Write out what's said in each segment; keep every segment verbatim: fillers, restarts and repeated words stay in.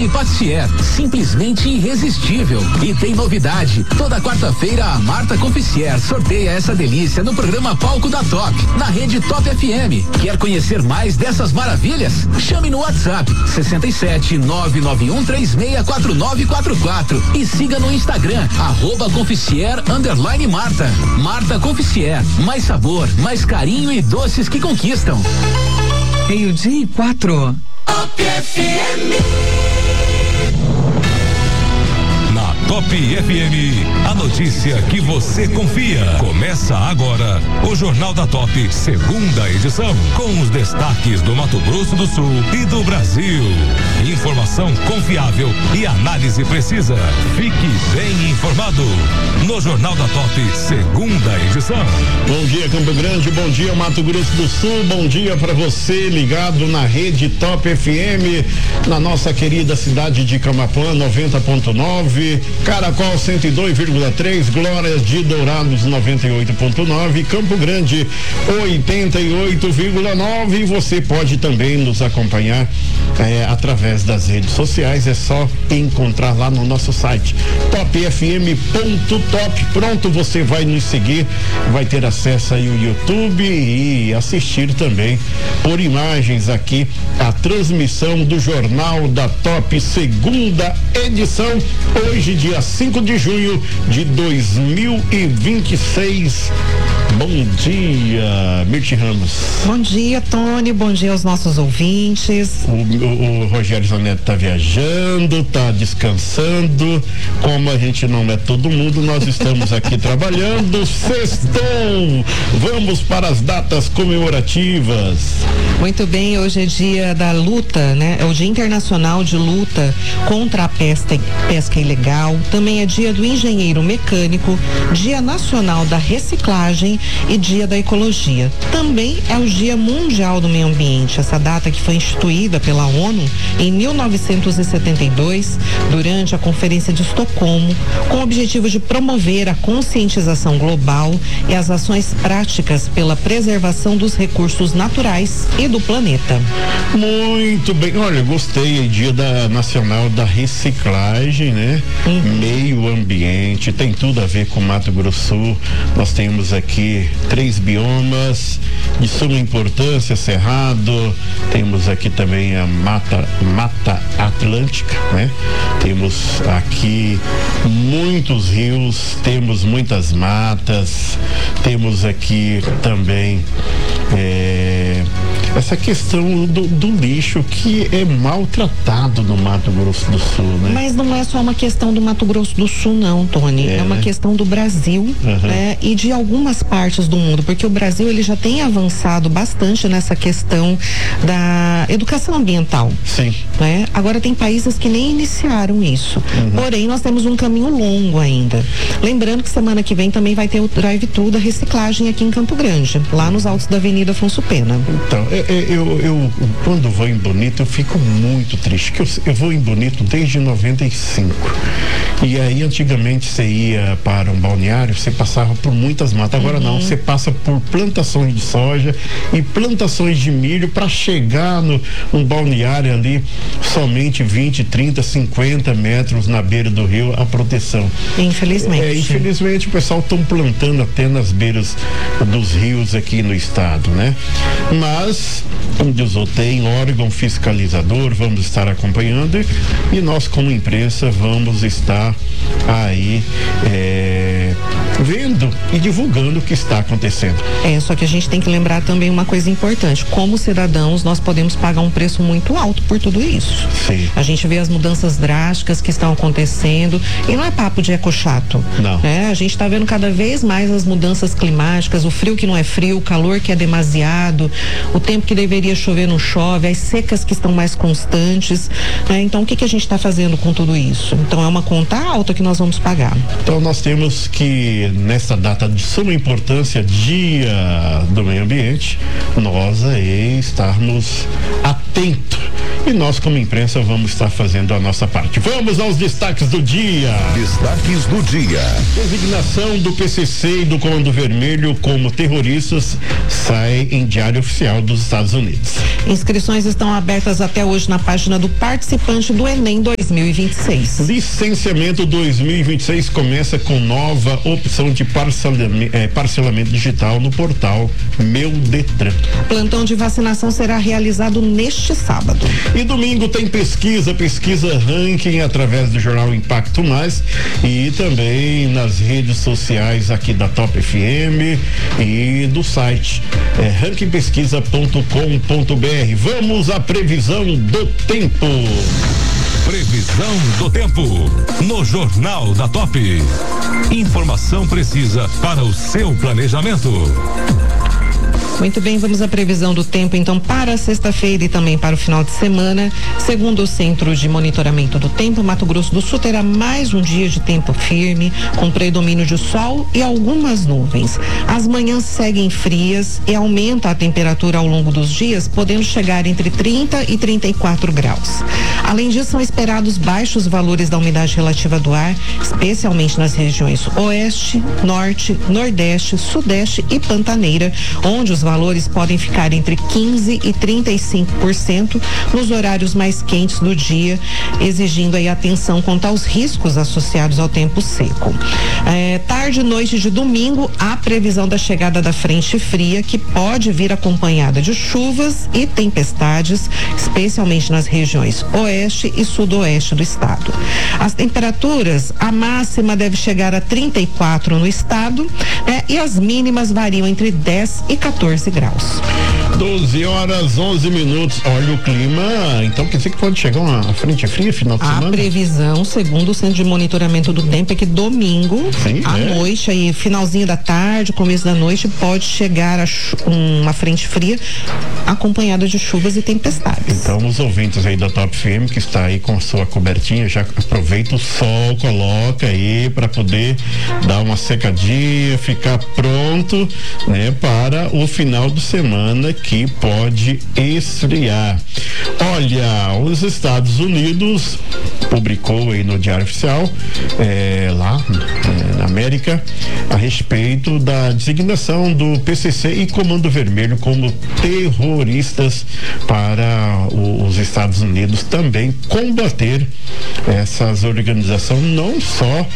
Underline Patissier, simplesmente irresistível. E tem novidade, toda quarta-feira a Marta Confissier sorteia essa delícia no programa Palco da Top, na rede Top F M. Quer conhecer mais dessas maravilhas? Chame no WhatsApp sessenta e sete, nove nove um três seis quatro nove quatro quatro e siga no Instagram, arroba Confissier Underline Marta. Marta Confissier, mais sabor, mais carinho e doces que conquistam. Meio-dia e quatro. Top F M. Na Top F M, a notícia que você confia. Começa agora o Jornal da Top, segunda edição, com os destaques do Mato Grosso do Sul e do Brasil. Informação confiável e análise precisa. Fique bem informado no Jornal da Top, segunda edição. Bom dia, Campo Grande, bom dia, Mato Grosso do Sul, bom dia para você ligado na rede Top F M, na nossa querida cidade de Camapuã, noventa ponto nove, Caracol cento e dois vírgula três, Glórias de Dourados noventa e oito ponto nove, Campo Grande oitenta e oito vírgula nove. E você pode também nos acompanhar é, através das redes sociais, é só encontrar lá no nosso site top f m ponto top. Pronto, você vai nos seguir, vai ter acesso aí ao YouTube e assistir também por imagens aqui a transmissão do Jornal da Top, segunda edição, hoje dia cinco de junho de dois mil e vinte e seis. Bom dia, Mirti Ramos. Bom dia, Tony, bom dia aos nossos ouvintes. O, o, o Rogério Zanetti tá viajando, tá descansando. Como a gente não é todo mundo, nós estamos aqui trabalhando. Sextou! Vamos para as datas comemorativas. Muito bem, hoje é dia da luta, né? É o Dia Internacional de Luta contra a pesca, pesca ilegal. Também é dia do engenheiro mecânico, Dia Nacional da Reciclagem e Dia da Ecologia. Também é o Dia Mundial do Meio Ambiente, essa data que foi instituída pela ONU em mil novecentos e setenta e dois, durante a Conferência de Estocolmo, com o objetivo de promover a conscientização global e as ações práticas pela preservação dos recursos naturais e do planeta. Muito bem, olha, gostei, Dia da Nacional da Reciclagem, né? Uhum. Meio ambiente, tem tudo a ver com Mato Grosso Sul. Nós temos aqui três biomas de suma importância: Cerrado, temos aqui também a Mata, Mata Atlântica, né? Temos aqui muitos rios, temos muitas matas, temos aqui também é, essa questão do, do lixo que é maltratado no Mato Grosso do Sul, né? Mas não é só uma questão do Mato Grosso do Sul, não, Tony. É, é uma né? questão do Brasil, uhum. né? E de algumas partes do mundo, porque o Brasil ele já tem avançado bastante nessa questão da educação ambiental. Sim. Né? Agora tem países que nem iniciaram isso. Uhum. Porém, nós temos um caminho longo ainda. Lembrando que semana que vem também vai ter o drive-thru da reciclagem aqui em Campo Grande, lá nos altos da Avenida Afonso Pena. Então, eu, eu, eu quando vou em Bonito, eu fico muito triste, que eu, eu vou em Bonito desde noventa e cinco. E aí, antigamente, você ia para um balneário, você passava por muitas matas. Agora uhum. não, você passa por plantações de soja e plantações de milho para chegar no, no balneário ali, somente vinte, trinta, cinquenta metros na beira do rio, a proteção. Infelizmente. É, infelizmente, o pessoal estão plantando até nas beiras dos rios aqui no estado, né? Mas, como diz o tem órgão fiscalizador, vamos estar acompanhando e, e nós, como imprensa, vamos estar aí é, vendo e divulgando o que está acontecendo. É, só que a gente tem que lembrar também uma coisa importante: como cidadãos, nós podemos pagar um preço muito alto por tudo isso. Sim. A gente vê as mudanças drásticas que estão acontecendo e não é papo de ecochato. Não. Né? A gente está vendo cada vez mais as mudanças climáticas, o frio que não é frio, o calor que é demasiado, o tempo que deveria chover não chove, as secas que estão mais constantes. Né? Então, o que, que a gente está fazendo com tudo isso? Então, é uma conta alta que nós vamos pagar. Então, nós temos que, nessa data de suma importância, Dia do Meio Ambiente, nós aí estarmos atentos atento. E nós, como imprensa, vamos estar fazendo a nossa parte. Vamos aos destaques do dia. Destaques do dia. Designação do P C C e do Comando Vermelho como terroristas sai em Diário Oficial dos Estados Unidos. Inscrições estão abertas até hoje na página do participante do Enem dois mil e vinte e seis. Licenciamento dois mil e vinte e seis começa com nova opção de parcelamento, eh, parcelamento digital no portal Meu Detran. Plantão de vacinação será realizado neste sábado. E domingo tem pesquisa, pesquisa ranking através do jornal Impacto Mais e também nas redes sociais aqui da Top F M e do site é, ranking pesquisa ponto com ponto b r. Vamos à previsão do tempo. Previsão do tempo no Jornal da Top. Informação precisa para o seu planejamento. Muito bem, vamos à previsão do tempo então para sexta-feira e também para o final de semana. Segundo o Centro de Monitoramento do Tempo, Mato Grosso do Sul terá mais um dia de tempo firme, com predomínio de sol e algumas nuvens. As manhãs seguem frias e aumenta a temperatura ao longo dos dias, podendo chegar entre trinta e trinta e quatro graus. Além disso, são esperados baixos valores da umidade relativa do ar, especialmente nas regiões oeste, norte, nordeste, sudeste e pantaneira, onde os valores podem ficar entre quinze e trinta e cinco por cento nos horários mais quentes do dia, exigindo aí atenção quanto aos riscos associados ao tempo seco. É, tarde e noite de domingo, há previsão da chegada da frente fria, que pode vir acompanhada de chuvas e tempestades, especialmente nas regiões oeste e sudoeste do estado. As temperaturas, a máxima deve chegar a trinta e quatro no estado, né, e as mínimas variam entre dez e quatorze graus. doze horas, onze minutos. Olha o clima. Então quer dizer que pode chegar uma frente fria final de a semana? A previsão, segundo o Centro de Monitoramento do Tempo, é que domingo, Sim, à é. noite, aí, finalzinho da tarde, começo da noite, pode chegar a uma frente fria acompanhada de chuvas e tempestades. Então, os ouvintes aí da Top F M que está aí com sua cobertinha, já aproveita o sol, coloca aí para poder dar uma secadinha, ficar pronto, né, para o final de semana que pode esfriar. Olha, os Estados Unidos publicou aí no Diário Oficial, é, lá é, na América, a respeito da designação do P C C e Comando Vermelho como terroristas para o, os Estados Unidos também combater essas organizações, não só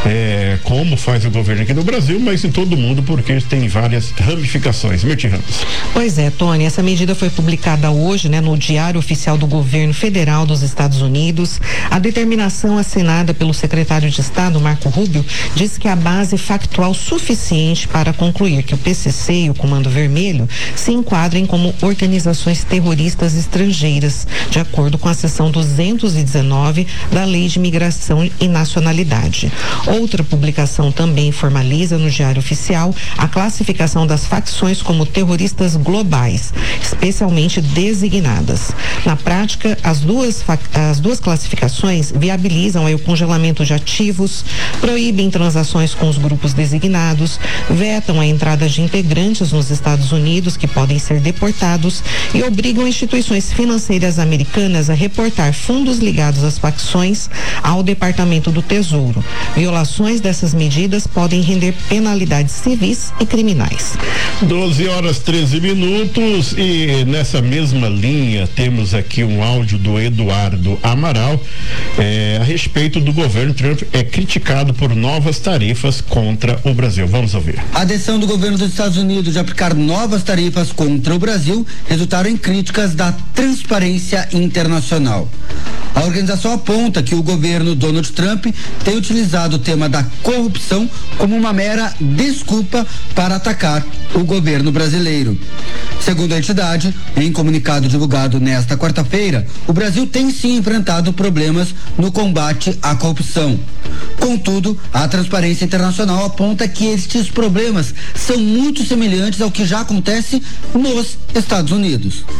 é, como faz o governo aqui no Brasil, mas em todo o mundo, porque tem várias ramificações. Mirti Ramos. Pois é, Tony, essa medida foi publicada hoje, né, no Diário Oficial do Governo Federal dos Estados Unidos. A determinação assinada pelo secretário de Estado, Marco Rubio, diz que a base factual suficiente para concluir que o P C C e o Comando Vermelho se enquadrem como organizações terroristas estrangeiras, de acordo com a seção duzentos e dezenove da Lei de Migração e Nacionalidade. Outra publicação também formaliza no Diário Oficial a classificação das facções como terroristas globais, especialmente designadas. Na prática, as duas, as duas classificações viabilizam aí o congelamento de ativos, proíbem transações com os grupos designados, vetam a entrada de integrantes nos Estados Unidos que podem ser deportados e obrigam instituições financeiras americanas a reportar fundos ligados às facções ao Departamento do Tesouro. Violações dessas medidas podem render penalidades civis e criminais. doze horas, treze minutos, e nessa mesma linha temos aqui um áudio do Eduardo Amaral é, a respeito do governo Trump é criticado por novas tarifas contra o Brasil. Vamos ouvir. A decisão do governo dos Estados Unidos de aplicar novas tarifas contra o Brasil resultaram em críticas da Transparência Internacional. A organização aponta que o governo Donald Trump tem utilizado o tema da corrupção como uma mera desculpa para atacar o governo brasileiro. Segundo a entidade, em comunicado divulgado nesta quarta-feira, o Brasil tem sim enfrentado problemas no combate à corrupção. Contudo, a Transparência Internacional aponta que estes problemas são muito semelhantes ao que já acontece nos Estados Unidos.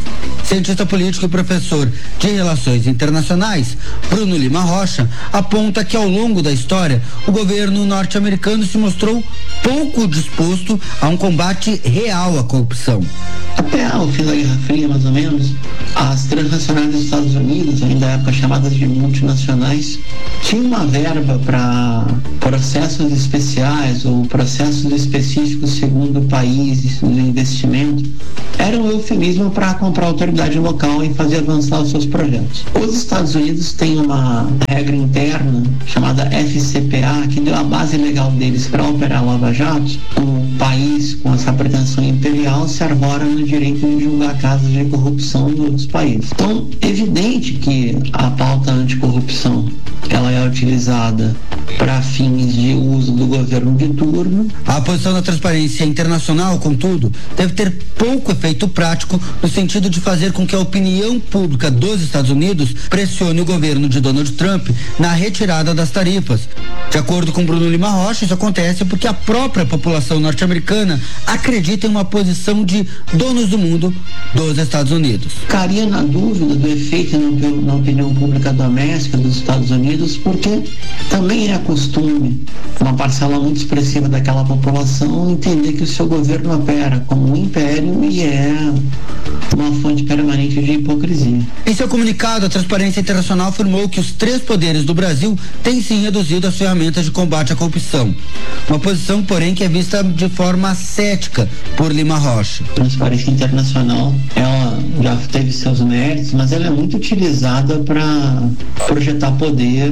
Cientista político e professor de Relações Internacionais, Bruno Lima Rocha, aponta que ao longo da história, o governo norte-americano se mostrou pouco disposto a um combate real à corrupção. Até o fim da Guerra Fria, mais ou menos, as transnacionais dos Estados Unidos, ainda na época chamadas de multinacionais, tinham uma verba para processos especiais ou processos específicos segundo países de investimento. Era um eufemismo para comprar autoridade local e fazer avançar os seus projetos. Os Estados Unidos têm uma regra interna chamada F C P A, que deu a base legal deles para operar Lava Jato. O país com essa pretensão imperial se arvora no direito de julgar casos de corrupção em outros países. Então, evidente que a pauta anticorrupção ela é utilizada para fins de uso do governo de turno. A posição da transparência internacional, contudo, deve ter pouco efeito prático no sentido de fazer com que a opinião pública dos Estados Unidos pressione o governo de Donald Trump na retirada das tarifas. De acordo com Bruno Lima Rocha, isso acontece porque a própria população norte-americana acredita em uma posição de donos do mundo dos Estados Unidos. Ficaria na dúvida do efeito na opinião pública doméstica dos Estados Unidos, porque também é costume uma parcela muito expressiva daquela população entender que o seu governo opera como um império e é uma fonte permanente de hipocrisia. Em seu comunicado, a Transparência Internacional afirmou que os três poderes do Brasil têm sim reduzido as ferramentas de combate à corrupção. Uma posição, porém, que é vista de forma cética por Lima Rocha. A Transparência Internacional, ela já teve seus méritos, mas ela é muito utilizada para projetar poder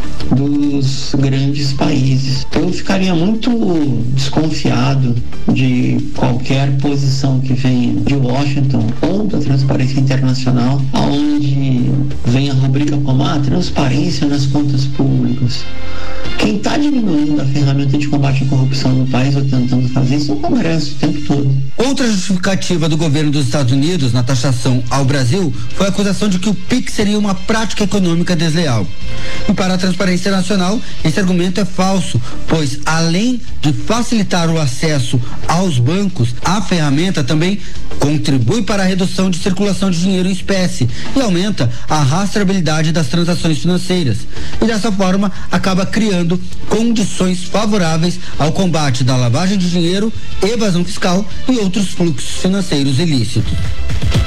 dos grandes países. Eu ficaria muito desconfiado de qualquer posição que venha de Washington ou da Transparência Internacional, onde vem a rubrica como a transparência nas contas públicas. Quem está diminuindo a ferramenta de combate à corrupção no país ou tentando fazer isso é o Congresso o tempo todo. Outra justificativa do governo dos Estados Unidos na taxação ao Brasil foi a acusação de que o Pix seria uma prática econômica desleal. E para a Transparência Nacional, esse argumento é falso, pois além de facilitar o acesso aos bancos, a ferramenta também contribui para a redução de circulação de dinheiro em espécie e aumenta a rastreabilidade das transações financeiras. E dessa forma, acaba criando condições favoráveis ao combate da lavagem de dinheiro, evasão fiscal e outros fluxos financeiros ilícitos.